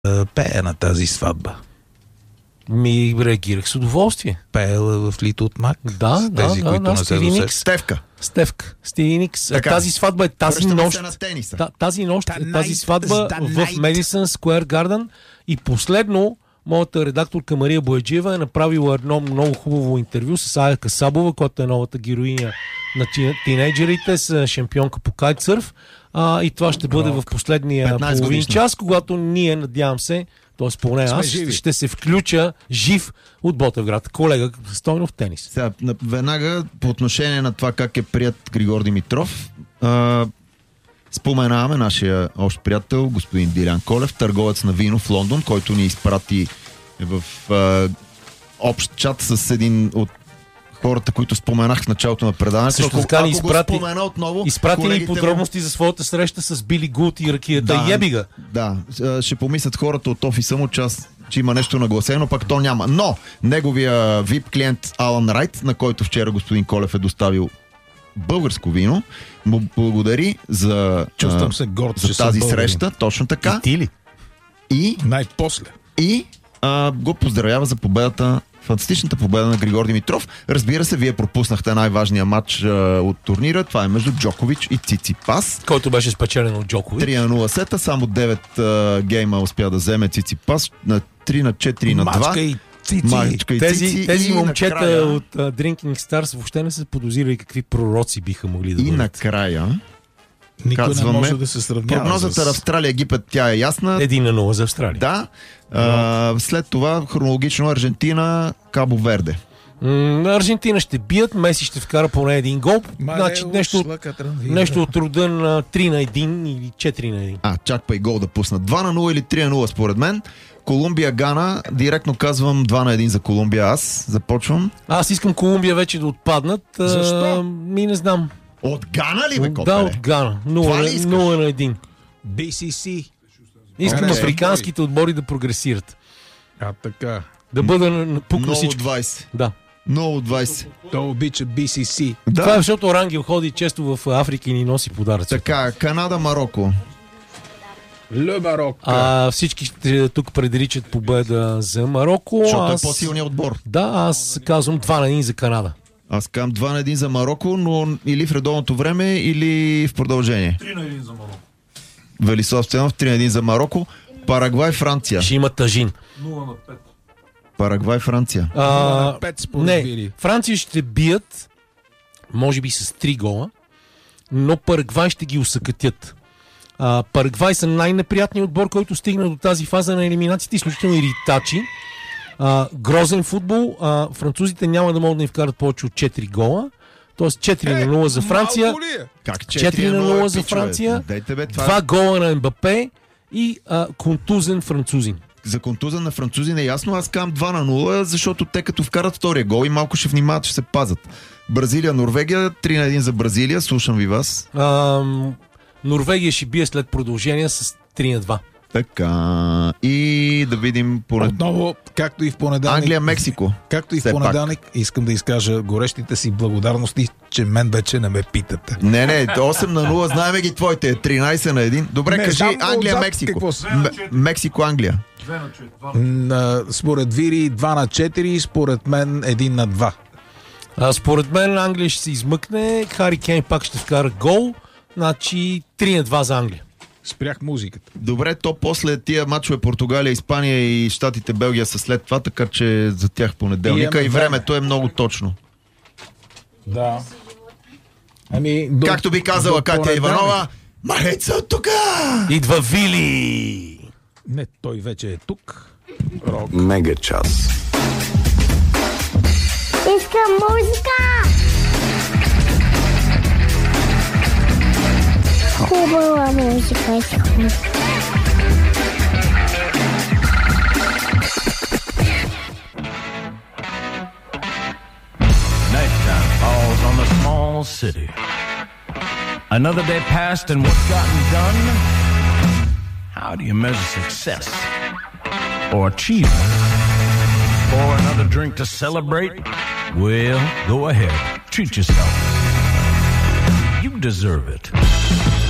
пее на тази сватба. Ми реагирах с удоволствие. Пеела в Литл от Мак. Да, тези, които не се досещат. Стевка. Стиви Никс. Тази сватба е тази нощ. Тази нощ е тази сватба в Медисън Скуер Гарден. И последно, моята редакторка Мария Бояджиева е направила едно много хубаво интервю с Ая Касабова, която е новата героиня на тинейджерите, с шампионка по кайтсърф. И това ще бъде в последния половин час, когато ние, надявам се, т.е. поне аз ще се включа жив от Ботевград. Колега Стойнов, тенис. Сега, веднага по отношение на това как е прият Григор Димитров, споменаваме нашия общ приятел, господин Дилян Колев, търговец на вино в Лондон, който ни изпрати в общ чат с един от хората, които споменах в началото на предаването. Също така изпрати ни подробности за своята среща с Били Гулт и ракията Ебига. Да, ще помислят хората от офиса му, че има нещо нагласено, пък то няма. Но неговия VIP клиент Алан Райт, на който вчера господин Колев е доставил българско вино, му благодари за тази среща. Точно така. И ти ли? И най-после. И го поздравява за победата, фантастичната победа на Григор Димитров. Разбира се, вие пропуснахте най-важния матч от турнира. Това е между Джокович и Циципас. Който беше спечелен от Джокович. 3-0 сета, само 9 гейма успя да вземе Циципас на 3-4 на 2. Мачка и цици. Тези момчета накрая, от Drinking Stars въобще не са подозирали какви пророци биха могли да бъдат. И накрая никой не може да се сравнява. Прогнозата на Австралия-Египет, тя е ясна. 1-0 за Австралия. Да. След това хронологично Аржентина, Кабо Верде. Аржентина ще бият, Меси ще вкара поне един гол. Значи нещо от рода на 3-1 или 4-1. Чак па и гол да пуснат. 2-0 или 3-0 според мен. Колумбия, Гана, директно казвам 2-1 за Колумбия. Аз започвам. Аз искам Колумбия вече да отпаднат. Защо? Не знам. От Гана ли, бе, Копеле? Да, от Гана. 0-1. BCC. Искам африканските отбори да прогресират. Така. Да бъда пук на всичко. 20. Да. 0-20. Той обича BCC. Да. Това е, защото Рангел ходи често в Африка и ни носи подаръци. Така, Канада, Мароко. Ле Мароко. Всички тук предричат победа за Мароко. Защото е по-силният отбор. Да, аз казвам 2-1 за Канада. Аз казвам 2-1 за Мароко, но или в редовното време, или в продължение. 3-1 за Мароко. Велислав Стоянов, 3-1 за Мароко. Парагвай, Франция. Ще има тъжин. 0-5. Парагвай, Франция. 5 не, Франция ще бият, може би с 3 гола, но Парагвай ще ги усъкътят. Парагвай са най-неприятният отбор, който стигна до тази фаза на елиминациите, изключително иритачи. Грозен футбол. Французите няма да могат да ни вкарат повече от 4 гола. Тоест 4-0 за Франция. Как 4-0 за Франция. 2 гола на Мбапе и контузен французин. За контузен на французин е ясно. Аз казвам 2-0, защото те като вкарат втория гол и малко ще внимават, ще се пазят. Бразилия, Норвегия, 3-1 за Бразилия. Слушам ви вас. Норвегия ще бие след продължение с 3-2. Така. И да видим отново, както и в понеделник. Англия, Мексико. Както и в понеделник, искам да изкажа горещите си благодарности, че мен вече не ме питате. Не, 8-0, знаем ги твоите. 13-1. Добре, не, кажи Англия, Мексико. Мексико, Англия. 2-4. Според Вири 2-4, според мен 1-2. Според мен Англия ще се измъкне, Хари Кейн пак ще вкара гол, значи 3-2 за Англия. Спрях музиката. Добре, то после тия мачове Португалия, Испания и Щатите, Белгия са след това, така че за тях понеделника и времето е много точно. Да. Както би казала Катя Иванова, Мареца от тука! Идва Вили! Не, той вече е тук. Мега час. Искам музика! Хубава музика искам. Nighttime falls on the small city. Another day passed and what's gotten done? How do you measure success or achievement? Or another drink to celebrate? Well, go ahead. Treat yourself. You deserve it.